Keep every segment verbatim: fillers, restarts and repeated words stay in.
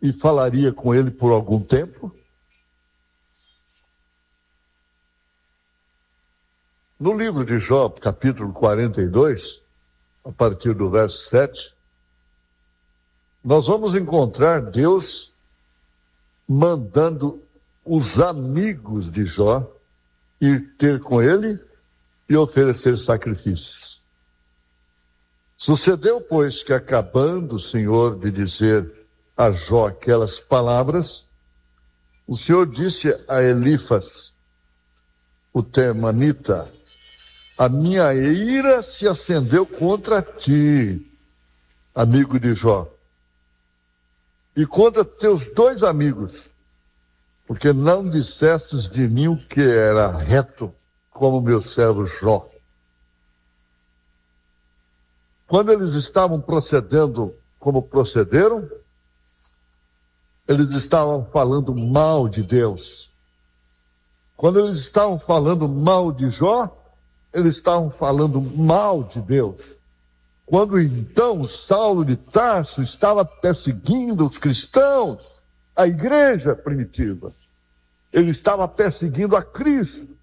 e falaria com ele por algum tempo? No livro de Jó, capítulo quarenta e dois, a partir do verso sete, nós vamos encontrar Deus mandando os amigos de Jó ir ter com ele e oferecer sacrifícios. Sucedeu, pois, que acabando o Senhor de dizer a Jó aquelas palavras, o Senhor disse a Elifas, o temanita: a minha ira se acendeu contra ti, amigo de Jó, e contra teus dois amigos, porque não dissestes de mim o que era reto, como meu servo Jó. Quando eles estavam procedendo como procederam, eles estavam falando mal de Deus. Quando eles estavam falando mal de Jó, eles estavam falando mal de Deus. Quando então Saulo de Tarso estava perseguindo os cristãos, a igreja primitiva, ele estava perseguindo a Cristo.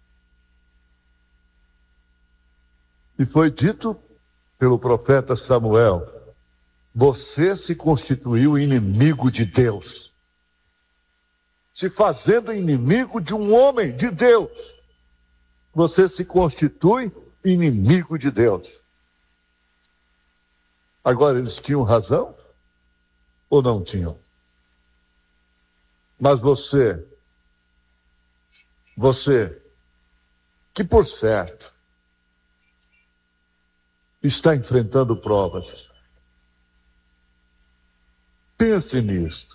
E foi dito pelo profeta Samuel: você se constituiu inimigo de Deus, se fazendo inimigo de um homem de Deus. Você se constitui inimigo de Deus. Agora, eles tinham razão ou não tinham? Mas você, você, que por certo está enfrentando provas, pense nisto,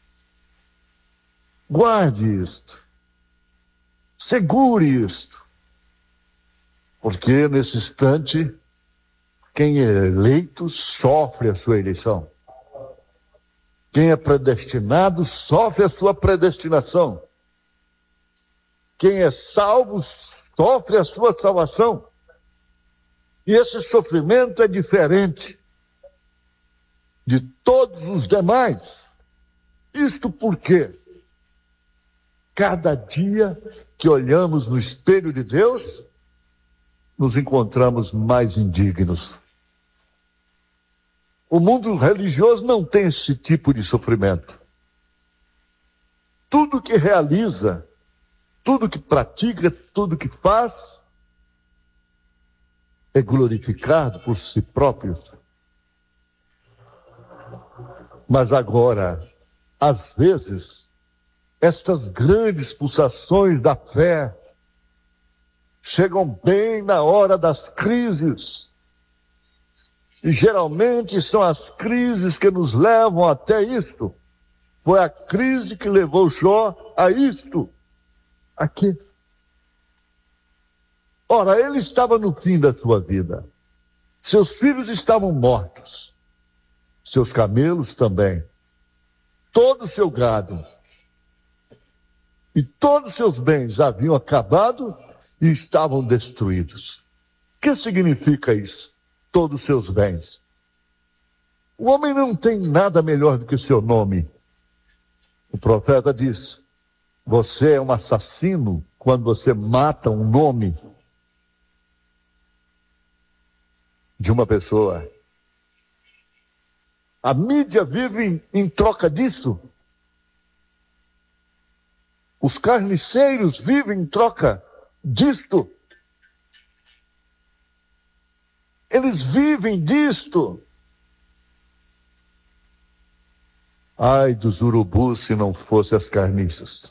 guarde isto, segure isto, porque nesse instante, quem é eleito sofre a sua eleição. Quem é predestinado sofre a sua predestinação. Quem é salvo sofre a sua salvação. E esse sofrimento é diferente de todos os demais. Isto porque cada dia que olhamos no espelho de Deus, nos encontramos mais indignos. O mundo religioso não tem esse tipo de sofrimento. Tudo que realiza, tudo que pratica, tudo que faz, é glorificado por si próprio. Mas agora, às vezes, estas grandes pulsações da fé chegam bem na hora das crises. E geralmente são as crises que nos levam até isto. Foi a crise que levou Jó a isto. Aqui. Ora, ele estava no fim da sua vida. Seus filhos estavam mortos. Seus camelos também. Todo o seu gado. E todos os seus bens haviam acabado e estavam destruídos. O que significa isso? Todos os seus bens. O homem não tem nada melhor do que o seu nome. O profeta diz: você é um assassino quando você mata um nome de uma pessoa. A mídia vive em, em troca disso. Os carniceiros vivem em troca disto. Eles vivem disto. Ai dos urubus se não fossem as carniças.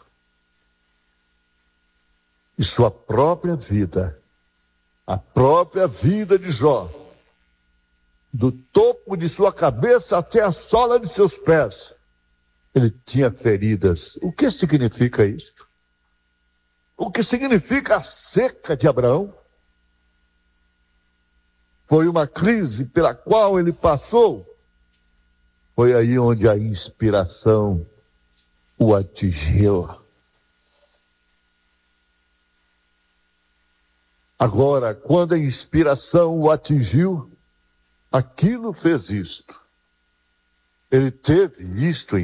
E sua própria vida, a própria vida de Jó, do topo de sua cabeça até a sola de seus pés, ele tinha feridas. O que significa isso? O que significa a seca de Abraão? Foi uma crise pela qual ele passou. Foi aí onde a inspiração o atingiu. Agora, quando a inspiração o atingiu, aquilo fez isto. Ele teve isto em